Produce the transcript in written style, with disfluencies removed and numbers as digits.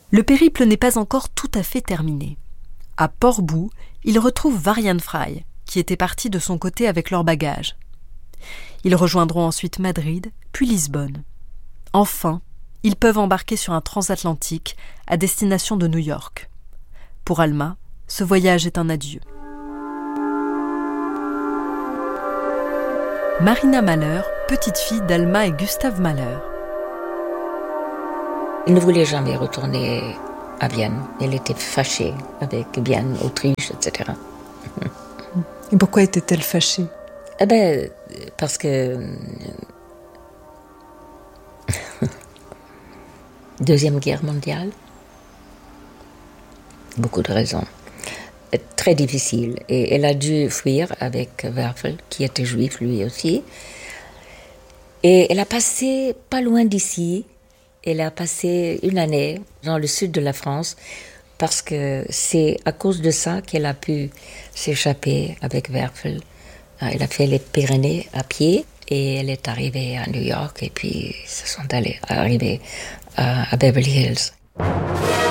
Le périple n'est pas encore tout à fait terminé. À Portbou, ils retrouvent Varian Fry, qui était parti de son côté avec leurs bagages. Ils rejoindront ensuite Madrid, puis Lisbonne. Enfin, ils peuvent embarquer sur un transatlantique à destination de New York. Pour Alma, ce voyage est un adieu. Marina Mahler, petite fille d'Alma et Gustave Mahler. Il ne voulait jamais retourner à Vienne. Il était fâché avec Vienne, Autriche, etc. Et pourquoi était-elle fâchée ? Parce que... Deuxième Guerre mondiale. Beaucoup de raisons. Très difficile. Et elle a dû fuir avec Werfel, qui était juif lui aussi. Et elle a passé pas loin d'ici. Elle a passé une année dans le sud de la France parce que c'est à cause de ça qu'elle a pu s'échapper avec Werfel. Elle a fait les Pyrénées à pied et elle est arrivée à New York et puis ils se sont arrivés à Beverly Hills.